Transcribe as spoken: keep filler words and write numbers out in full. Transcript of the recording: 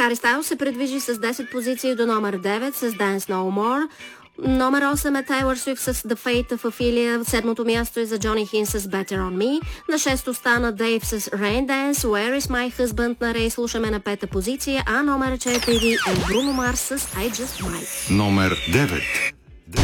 Хари Стайлс се придвижи с десет позиции до номер девет с Dance No More. Номер осем е Taylor Swift с The Fate of Ophelia. Седмото място е за Johnny Hinn с Better On Me. На шесто стана Dave с Rain Dance. Where Is My Husband на Рей слушаме на пета позиция, а номер четири е Bruno Mars с I Just Might. Номер девет.